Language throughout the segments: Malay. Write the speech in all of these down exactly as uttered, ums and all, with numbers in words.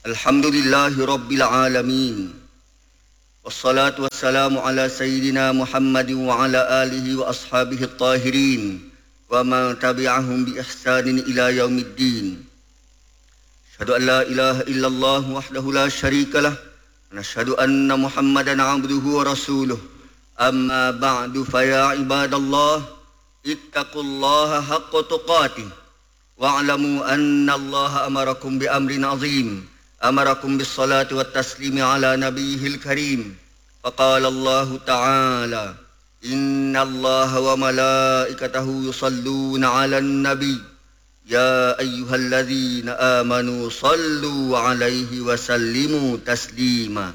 Alhamdulillahi Rabbil Alamin. Wassalatu wassalamu ala Sayyidina Muhammadin wa ala alihi wa ashabihi at-tahirin wa man tabi'ahum bi ihsanin ila yaumiddin. Asyhadu an la ilaha illallah wahdahu la syarika lah wa asyhadu anna Muhammadan 'abduhu wa rasuluh. Amma ba'du fa ya ibadallah ittaqullaha haqqa tuqatih wa'lamu anna Allaha amarakum bi amrin 'azim. أمركم بالصلاة والتسليم على نبيه الكريم فقال الله تعالى إن الله وملائكته يصلون على النبي يا أيها الذين آمنوا صلوا عليه وسلموا تسليما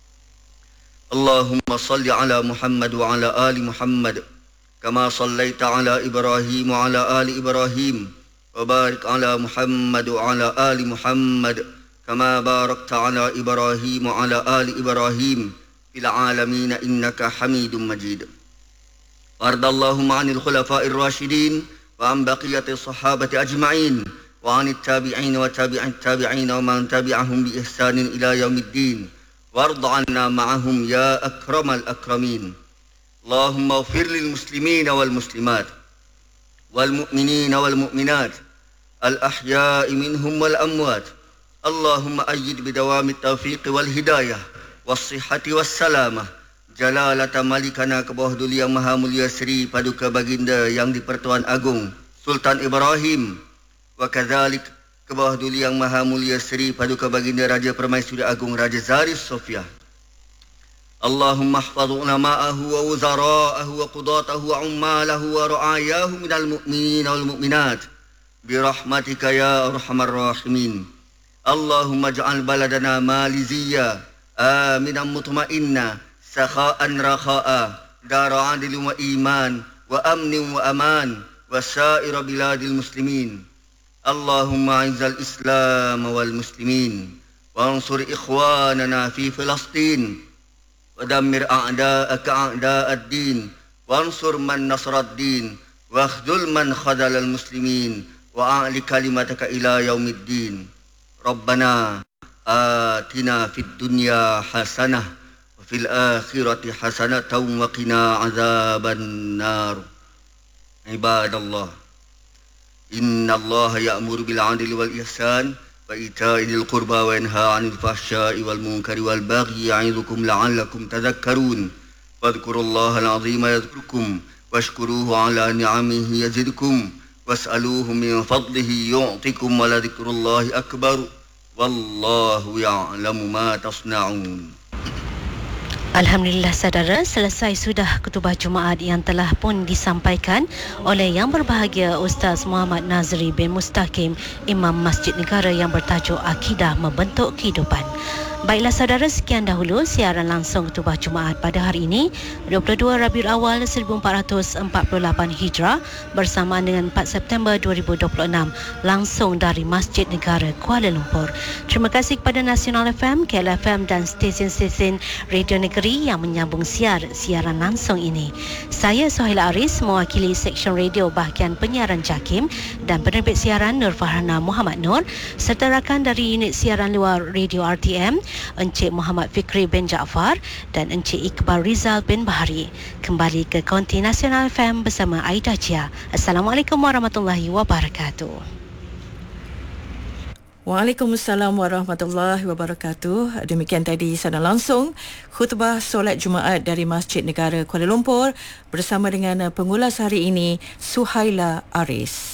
اللهم صل على محمد وعلى آل محمد كما صليت على إبراهيم وعلى آل إبراهيم وبارك على محمد وعلى آل محمد كما باركت على إبراهيم وعلى آل إبراهيم في العالمين إنك حميد مجيد. وارض اللهم عن الخلفاء الراشدين وعن بقية الصحابة أجمعين وعن التابعين وتابع التابعين ومن تبعهم بإحسان إلى يوم الدين وارض عنا معهم يا أكرم الأكرمين. اللهم اغفر للمسلمين والمسلمات والمؤمنين والمؤمنات الأحياء منهم والأموات. اللهم أيد بدوام التوفيق والهداية والصحة والسلامة جلالة ملكنا kebawah duli yang maha mulia Seri Paduka Baginda yang di-Pertuan Agong Sultan Ibrahim wa kadzalik kebawah duli yang maha mulia Seri Paduka Baginda Raja Permaisuri Agong Raja Zaris Sofia. Allahumma ihfaz ulama'ahu wa wuzara'ahu wa qudatahu wa ummalahu wa ra'ayahu minal mu'minina wal mu'minat birahmatika ya arhamar rahimin. Allahumma ja'al baladana maliziyya aminan mutma'inna sakha'an rakha'a dara adil wa iman wa amnin wa aman wa sa'ira biladil muslimin. Allahumma izzal islam wal muslimin wa ansur ikhwanana fi Filastin wa dammir a'da'aka a'da'ad din wa ansur man nasrad din wa akhdhul man khadalal muslimin wa a'li kalimataka ila yaumiddin. Rabbana atina fid dunya hasanah wa fil akhirati hasanatan wa qina azaban nar. Ibadallah, inna Allah ya'muru bil 'adli wal ihsan wa ita'i dzil qurba wa yanha 'anil fahsya'i wal munkari wal baghi ya'idzukum la'allakum tadhakkarun. Wadhkurullaha al-'azima yadhkurkum washkuruhu 'ala ni'amihi yazidkum was'aluhu min fadlihi yu'tikum wa la dzikrullahi akbar wallahu ya'lamu ma tasna'un. Alhamdulillah saudara, selesai sudah khutbah Jumaat yang telah pun disampaikan oleh yang berbahagia Ustaz Muhammad Nazri bin Mustaqim, Imam Masjid Negara yang bertajuk Akidah Membentuk Kehidupan. Baiklah saudara, sekian dahulu siaran langsung khutbah Jumaat pada hari ini dua puluh dua Rabiul Awal seribu empat ratus empat puluh lapan Hijrah bersamaan dengan empat September dua ribu dua puluh enam langsung dari Masjid Negara Kuala Lumpur. Terima kasih kepada Nasional F M, K L F M dan stesen-stesen Radio Negeri yang menyambung siar siaran langsung ini. Saya Sohaila Aris mewakili Seksyen Radio Bahagian Penyiaran Jakim dan penerbit siaran Nur Farhana Muhammad Nur serta rakan dari unit siaran luar Radio R T M Encik Muhammad Fikri bin Jaafar dan Encik Iqbal Rizal bin Bahari. Kembali ke Konti Nasional F M bersama Aida Jia. Assalamualaikum warahmatullahi wabarakatuh. Waalaikumsalam warahmatullahi wabarakatuh. Demikian tadi siaran langsung khutbah solat Jumaat dari Masjid Negara Kuala Lumpur bersama dengan pengulas hari ini Suhaila Aris.